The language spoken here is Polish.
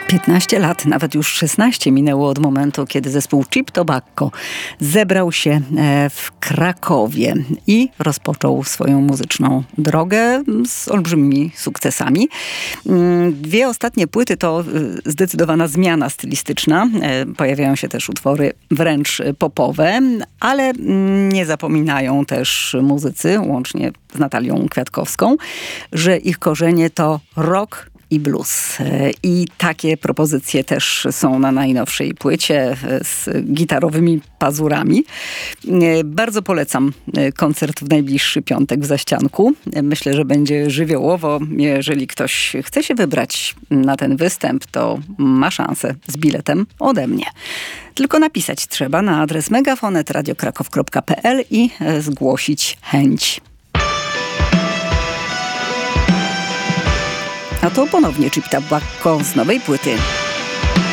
15 lat, nawet już 16 minęło od momentu, kiedy zespół Cheap Tobacco zebrał się w Krakowie i rozpoczął swoją muzyczną drogę z olbrzymimi sukcesami. Dwie ostatnie płyty to zdecydowana zmiana stylistyczna. Pojawiają się też utwory wręcz popowe, ale nie zapominają też muzycy, łącznie z Natalią Kwiatkowską, że ich korzenie to rock i blues. I takie propozycje też są na najnowszej płycie z gitarowymi pazurami. Bardzo polecam koncert w najbliższy piątek w Zaścianku. Myślę, że będzie żywiołowo. Jeżeli ktoś chce się wybrać na ten występ, to ma szansę z biletem ode mnie. Tylko napisać trzeba na adres megafonet.radiokrakow.pl i zgłosić chęć. A to ponownie Cheap Tobacco z nowej płyty.